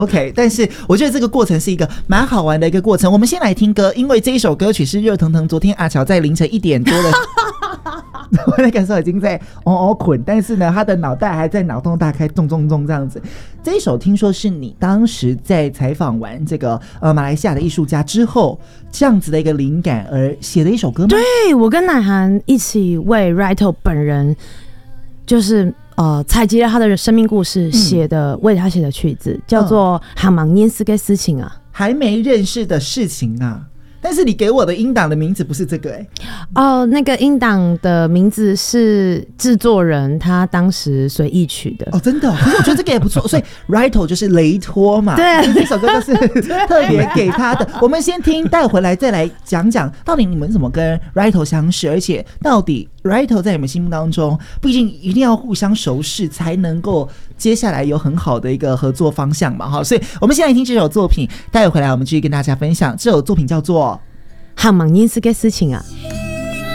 OK， 但是我觉得这个过程是一个蛮好玩的一个过程。我们先来听歌，因为这一首歌曲是热腾腾，昨天阿乔在凌晨1点多的我的感受已经在捆，但是呢他的脑袋还在脑洞大开，咚咚咚这样子。这一首听说是你当时在采访完这个马来西亚的艺术家之后，这样子的一个灵感而写的一首歌吗？ 对，我跟乃涵一起为 Ryto 本人就是采集了他的生命故事写的，为他写的曲子叫做《还忙念斯给事情啊》， 还没认识的事情啊。但是你给我的音档的名字不是这个那个音档的名字是制作人他当时随意取的真的可是我觉得这个也不错，所以 Ryto 就是雷托嘛， 对， 这首歌就是特别给他的。我们先听，带回来再来讲讲到底你们怎么跟 Ryto 相识，而且到底 Ryto 在你们心目当中，毕竟一定要互相熟识才能够接下来有很好的一个合作方向嘛，所以我们先来听这首作品，待会回来我们继续跟大家分享。这首作品叫做 《还忙念斯给事情啊》。